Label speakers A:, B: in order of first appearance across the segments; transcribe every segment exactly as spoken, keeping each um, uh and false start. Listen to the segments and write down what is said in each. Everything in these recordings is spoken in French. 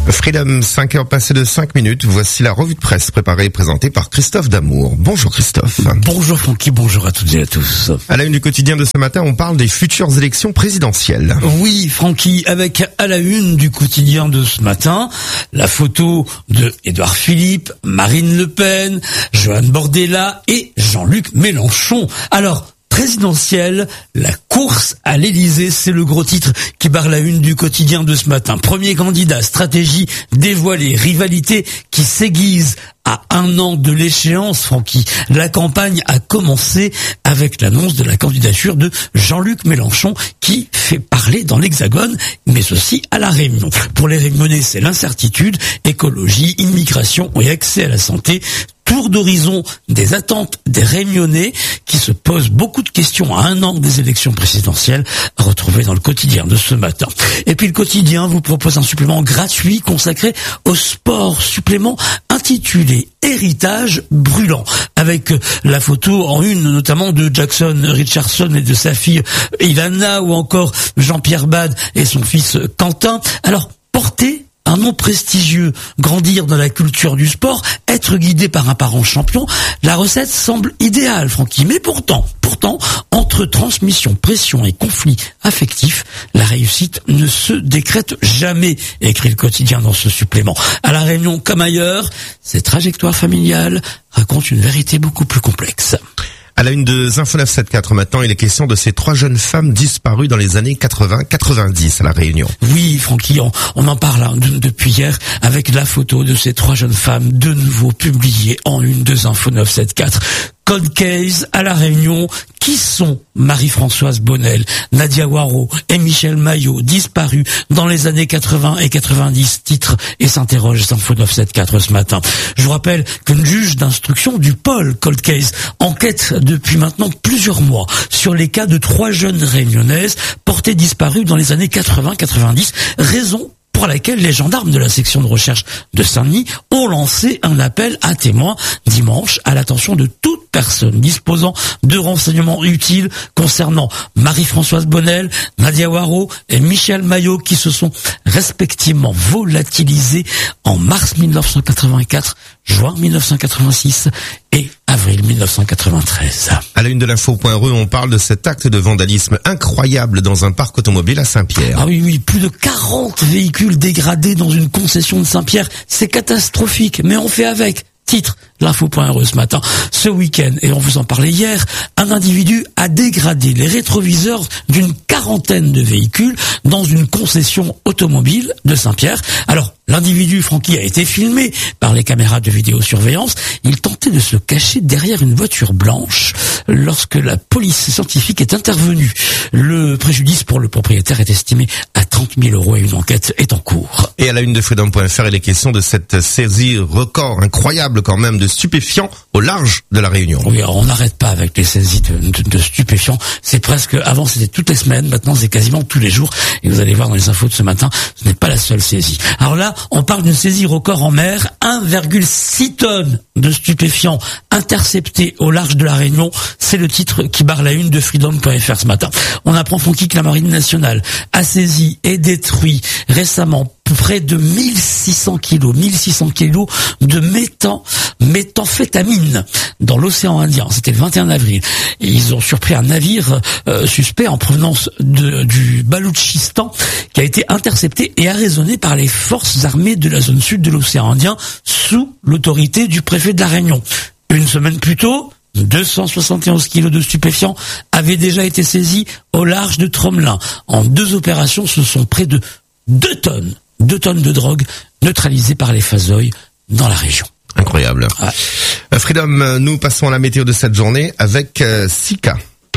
A: Freedom, cinq heures passées de cinq minutes. Voici la revue de presse préparée et présentée par Christophe Damour. Bonjour Christophe.
B: Bonjour Francky, bonjour à toutes et à tous.
A: À la une du quotidien de ce matin, on parle des futures élections présidentielles.
B: Oui Francky, avec à la une du quotidien de ce matin, la photo de Édouard Philippe, Marine Le Pen, Joan Bordella et Jean-Luc Mélenchon. Alors, présidentielle, la course à l'Élysée, c'est le gros titre qui barre la une du quotidien de ce matin. Premier candidat, stratégie dévoilée, rivalité qui s'aiguise à un an de l'échéance, Francky. La campagne a commencé avec l'annonce de la candidature de Jean-Luc Mélenchon qui fait parler dans l'Hexagone, mais aussi à La Réunion. Pour les Réunionnais, c'est l'incertitude, écologie, immigration et accès à la santé. Tour d'horizon des attentes des Réunionnais qui se posent beaucoup de questions à un an des élections présidentielles, à retrouver dans le quotidien de ce matin. Et puis le quotidien vous propose un supplément gratuit consacré au sport, supplément intitulé Héritage brûlant, avec la photo en une notamment de Jackson Richardson et de sa fille Ilana, ou encore Jean-Pierre Bade et son fils Quentin. Alors, porter un nom prestigieux, grandir dans la culture du sport, être guidé par un parent champion, la recette semble idéale, Francky. Mais pourtant, pourtant, entre transmission, pression et conflit affectif, la réussite ne se décrète jamais, écrit le quotidien dans ce supplément. À La Réunion comme ailleurs, ces trajectoires familiales racontent une vérité beaucoup plus complexe.
A: À la une de Info neuf cent soixante-quatre maintenant, il est question de ces trois jeunes femmes disparues dans les années quatre-vingts quatre-vingt-dix à La Réunion.
B: Oui, Francky, on, on en parle hein, de, depuis hier avec la photo de ces trois jeunes femmes de nouveau publiées en une de Info neuf cent soixante-quatre. Cold case à La Réunion. Qui sont Marie-Françoise Bonnel, Nadia Waro et Michel Maillot, disparus dans les années quatre-vingts et quatre-vingt-dix, titre et s'interroge Info neuf cent soixante-quatre ce matin. Je vous rappelle qu'une juge d'instruction du pôle Cold Case enquête depuis maintenant plusieurs mois sur les cas de trois jeunes réunionnaises portées disparues dans les années quatre-vingts quatre-vingt-dix, raison pour laquelle les gendarmes de la section de recherche de Saint-Denis ont lancé un appel à témoins dimanche à l'attention de toute personne disposant de renseignements utiles concernant Marie-Françoise Bonnel, Nadia Waro et Michel Maillot, qui se sont respectivement volatilisés en mars mille neuf cent quatre-vingt-quatre, juin mille neuf cent quatre-vingt-six et avril mille neuf cent quatre-vingt-treize.
A: À la une de l'info.re, on parle de cet acte de vandalisme incroyable dans un parc automobile à Saint-Pierre.
B: Ah oui, oui, plus de quarante véhicules dégradés dans une concession de Saint-Pierre. C'est catastrophique, mais on fait avec. Titre, l'info.re ce matin. Ce week-end, et on vous en parlait hier, un individu a dégradé les rétroviseurs d'une quarantaine de véhicules dans une concession automobile de Saint-Pierre. Alors, l'individu, Francky, a été filmé par les caméras de vidéosurveillance. Il tentait de se cacher derrière une voiture blanche lorsque la police scientifique est intervenue. Le préjudice pour le propriétaire est estimé à trente mille euros et une enquête est en cours.
A: Et à la une de Freedom point F R, il est question de cette saisie record incroyable quand même de stupéfiants au large de La Réunion.
B: Oui, alors on n'arrête pas avec les saisies de, de, de stupéfiants. C'est presque, avant c'était toutes les semaines, maintenant c'est quasiment tous les jours. Et vous allez voir dans les infos de ce matin, ce n'est pas la seule saisie. Alors là, on parle d'une saisie record en mer, un virgule six tonnes de stupéfiants interceptés au large de La Réunion. C'est le titre qui barre la une de Freedom point F R ce matin. On apprend, Francky, que la Marine nationale a saisi et détruit récemment près de mille six cents kilos, mille six cents kilos de méthan, méthamphétamine dans l'océan Indien. C'était le vingt et un avril. Et ils ont surpris un navire euh, suspect en provenance de, du Baloutchistan qui a été intercepté et arraisonné par les forces armées de la zone sud de l'océan Indien sous l'autorité du préfet de La Réunion. Une semaine plus tôt, deux cent soixante et onze kilos de stupéfiants avaient déjà été saisis au large de Tromelin. En deux opérations, ce sont près de deux tonnes Deux tonnes de drogue neutralisées par les phazoïs dans la région.
A: Incroyable.
B: Ouais.
A: Freedom, nous passons à la météo de cette journée avec euh, Sika.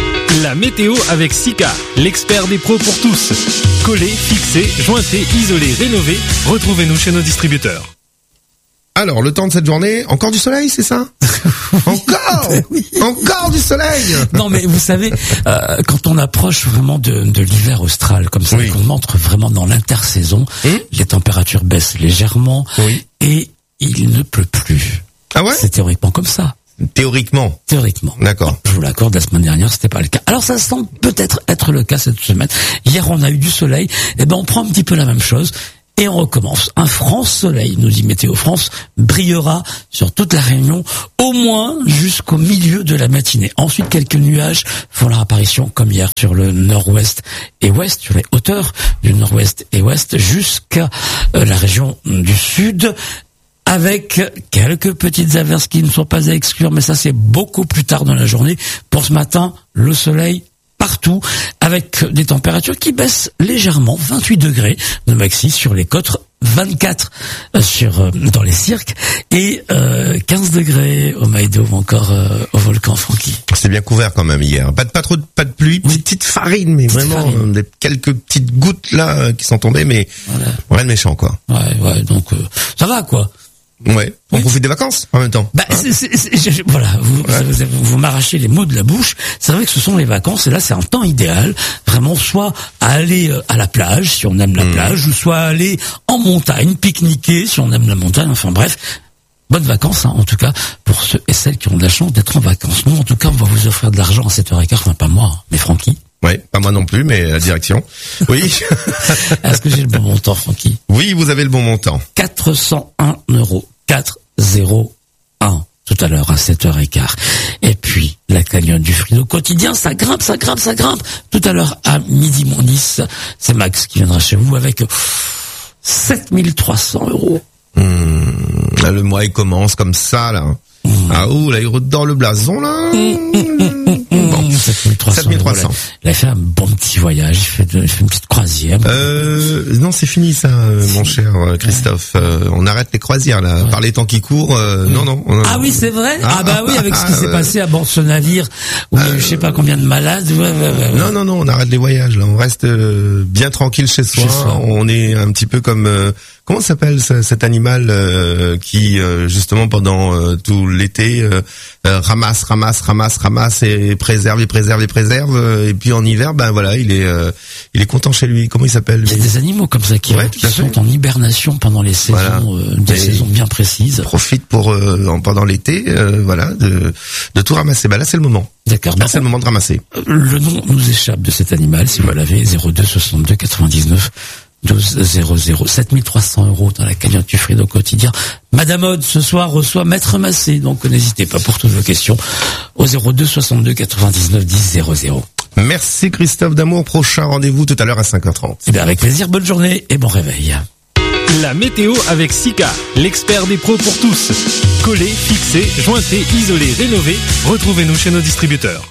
C: La météo avec Sika, l'expert des pros pour tous. Collé, fixé, jointé, isolé, rénové. Retrouvez-nous chez nos distributeurs.
A: Alors, le temps de cette journée, encore du soleil, c'est ça? Encore
B: oui.
A: Encore du soleil.
B: Non, mais vous savez, euh, quand on approche vraiment de, de l'hiver austral, comme ça, oui. qu'on entre vraiment dans l'intersaison, hum? les températures baissent légèrement oui. et il ne pleut plus.
A: Ah ouais?
B: C'est théoriquement comme ça.
A: Théoriquement.
B: Théoriquement.
A: D'accord.
B: Je vous l'accorde, la semaine dernière, c'était pas le cas. Alors, ça semble peut-être être le cas cette semaine. Hier, on a eu du soleil. Eh ben, on prend un petit peu la même chose. Et on recommence. Un franc soleil, nous dit Météo France, brillera sur toute la Réunion, au moins jusqu'au milieu de la matinée. Ensuite, quelques nuages font leur apparition, comme hier, sur le nord-ouest et ouest, sur les hauteurs du nord-ouest et ouest, jusqu'à euh, la région du sud, avec quelques petites averses qui ne sont pas à exclure, mais ça c'est beaucoup plus tard dans la journée. Pour ce matin, le soleil partout, avec des températures qui baissent légèrement, vingt-huit degrés de maxi sur les côtes, vingt-quatre sur euh, dans les cirques et euh, quinze degrés au Maïdo ou encore euh, au volcan Francky.
A: C'est bien couvert quand même hier. Pas de pas trop de pas de pluie,
B: Oui.
A: petite farine, mais
B: Petite
A: vraiment
B: farine.
A: euh, des quelques petites gouttes là euh, qui sont tombées, mais
B: Voilà.
A: rien de méchant quoi.
B: Ouais, ouais, donc euh, ça va quoi.
A: Ouais. On
B: Oui.
A: profite des vacances en même temps.
B: Bah, c'est, c'est, c'est, je- je- voilà, vous,
A: Ouais.
B: vous, vous, vous m'arrachez les mots de la bouche. C'est vrai que ce sont les vacances, et là, c'est un temps idéal, vraiment, soit à aller euh, à la plage, si on aime la
A: Mmh.
B: plage, ou soit à aller en montagne, pique-niquer, si on aime la montagne, enfin bref. Bonnes vacances, hein, en tout cas, pour ceux et celles qui ont de la chance d'être en vacances. Nous, en tout cas, on va vous offrir de l'argent à sept heures quinze, enfin pas moi, hein, mais Francky.
A: Ouais, pas moi non plus, mais la direction. Oui.
B: Est-ce que j'ai le bon montant, Francky?
A: Oui, vous avez le bon montant.
B: quatre cent un euros. quatre cent un. Tout à l'heure à sept heures quinze. Et puis, la cagnotte du Frido quotidien, ça grimpe, ça grimpe, ça grimpe. Tout à l'heure à midi mon dix, c'est Max qui viendra chez vous avec sept mille trois cents euros.
A: Mmh, là, le mois il commence comme ça là.
B: Mmh.
A: Ah ouh, là il redore le blason là. Bon.
B: sept mille trois cents.
A: sept mille trois cents.
B: euros, là. Il a fait un bon petit voyage, il fait, de- il fait une petite croisière.
A: Euh, non, c'est fini ça, euh, mon cher euh, Christophe. Euh, on arrête les croisières là.
B: Ouais.
A: Par les temps qui courent. Euh, non, non. on-
B: Ah oui, c'est vrai. Ah,
A: Ah,
B: bah oui, avec ce qui
A: ah,
B: s'est
A: ouais.
B: passé à bord de ce navire où il y a eu je sais pas combien de malades. Ouais, ouais, ouais, ouais.
A: Non, non, non, on arrête les voyages. Là, on reste euh, bien tranquille chez soi.
B: Chez soi.
A: On est un petit peu comme euh, comment s'appelle ce- cet animal euh, qui euh, justement pendant euh, tout l'été euh, euh, ramasse, ramasse, ramasse, ramasse et préserve, et préserve, et préserve. euh, et puis en hiver, ben voilà, il est, euh, il est content chez lui. Comment il s'appelle
B: Il y a
A: lui
B: des animaux comme ça qui,
A: Ouais,
B: qui
A: tout à fait.
B: sont en hibernation pendant les saisons,
A: Voilà.
B: euh, des
A: Et-
B: saisons bien précises.
A: Profite pour euh, en- pendant l'été, euh, voilà, de, de tout ramasser. Ben là, c'est le moment.
B: D'accord.
A: Là,
B: Bah,
A: c'est le moment de ramasser.
B: le nom nous échappe de cet animal, si vous l'avez, zéro deux soixante-deux quatre-vingt-dix-neuf douze zéro zéro. sept mille trois cents euros dans la cagnotte du Frido quotidien. Madame Aude, ce soir, reçoit Maître Massé, donc n'hésitez pas pour toutes vos questions au zéro deux soixante-deux quatre-vingt-dix-neuf dix zéro zéro.
A: Merci Christophe Damour. Prochain rendez-vous tout à l'heure à cinq heures trente.
B: Eh bien, avec plaisir, bonne journée et bon réveil.
C: La météo avec Sika, l'expert des pros pour tous. Collé, fixé, jointé, isolé, rénové. Retrouvez-nous chez nos distributeurs.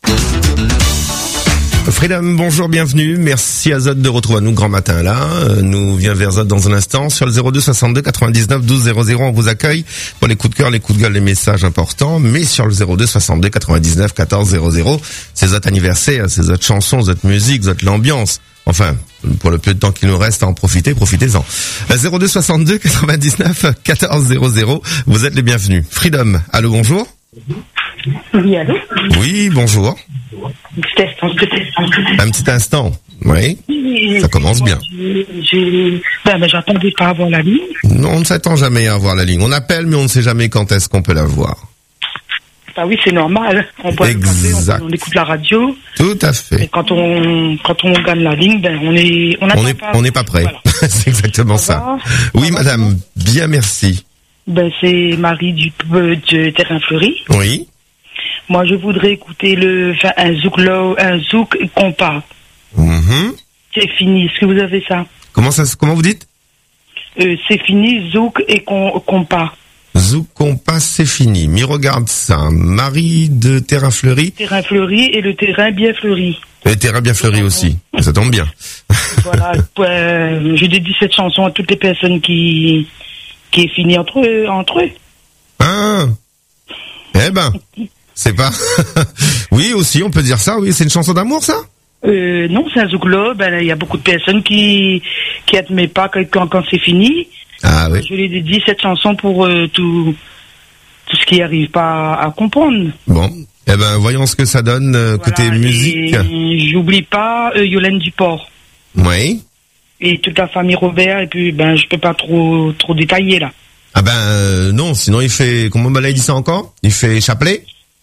A: Freedom, bonjour, bienvenue. Merci à Zod de retrouver à nous grand matin là. Euh, Nous vient vers Zod dans un instant sur le zéro deux soixante-deux quatre-vingt-dix-neuf douze zéro zéro. On vous accueille pour les coups de cœur, les coups de gueule, les messages importants. Mais sur le zéro deux soixante-deux quatre-vingt-dix-neuf quatorze zéro zéro, c'est Zod anniversaire, c'est Zod chanson, Zod musique, Zod l'ambiance. Enfin, pour le peu de temps qu'il nous reste à en profiter, profitez-en. Euh, zéro deux soixante-deux quatre-vingt-dix-neuf quatorze zéro zéro. Vous êtes les bienvenus. Freedom, allô, bonjour.
D: Oui, allô?
A: Oui, bonjour.
D: Un petit instant, s'il te plaît.
A: Un petit instant. Oui. Ça commence bien.
D: J'ai, j'ai- ben, ben, j'attendais pas avoir la ligne.
A: Non, on ne s'attend jamais à avoir la ligne. On appelle, mais on ne sait jamais quand est-ce qu'on peut la voir.
D: Bah oui, c'est normal. On boit le café,
A: Exact.
D: on, on écoute la radio.
A: Tout à
D: Et
A: fait.
D: quand on, quand on gagne la ligne, ben, on est, on
A: On
D: attend
A: n'est
D: pas.
A: on n'est pas prêt.
D: Voilà.
A: C'est exactement
D: Ça
A: ça.
D: va
A: Oui,
D: Ça va
A: madame. Bien, merci.
D: Ben, c'est Marie du, euh, de Terrain Fleuri.
A: Oui.
D: Moi, je voudrais écouter le, enfin, un zouk low, un zouk compas.
A: Mhm.
D: C'est fini. Est-ce que vous avez ça?
A: Comment ça, se- comment vous dites?
D: Euh, c'est fini, zouk et com, compas.
A: Zouk compas, c'est fini. Mais regarde ça. Marie de Terrain Fleuri.
D: Terrain Fleuri et le terrain bien fleuri.
A: Et Terrain bien fleuri aussi. Ça tombe bien.
D: Voilà, euh, je dédie cette chanson à toutes les personnes qui qui est finie entre eux, entre eux.
A: Ah. Eh ben. C'est pas. Oui, aussi, on peut dire ça. Oui, c'est une chanson d'amour, ça?
D: Euh, non, c'est un zouklo. Ben, il y a beaucoup de personnes qui qui admettent pas que quand, quand c'est fini.
A: Ah oui.
D: Je lui dédie cette chanson pour euh, tout tout ce qui n'arrive pas à, à comprendre.
A: Bon. Eh ben, voyons ce que ça donne euh, côté
D: Voilà,
A: musique.
D: et j'oublie pas euh, Yolène Duport
A: Oui.
D: et toute la famille Robert. Et puis, ben, je peux pas trop trop détailler là.
A: Ah ben euh, non, sinon il fait comment bah là il dit ça encore? Il fait Chapelet?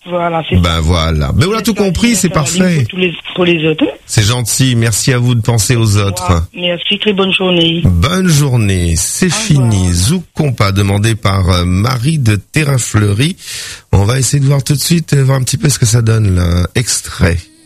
D: Voilà, c'est
A: Ben voilà. Ben on a tout compris, c'est parfait.
D: Pour, tous les, pour les autres.
A: C'est gentil, merci à vous de penser aux autres.
D: Voilà. Merci, très bonne journée.
A: Bonne journée, c'est fini. Zouk Compas, demandé par euh, Marie de Terrain Fleuri. On va essayer de voir tout de suite, euh, voir un petit peu ce que ça donne là. Extrait.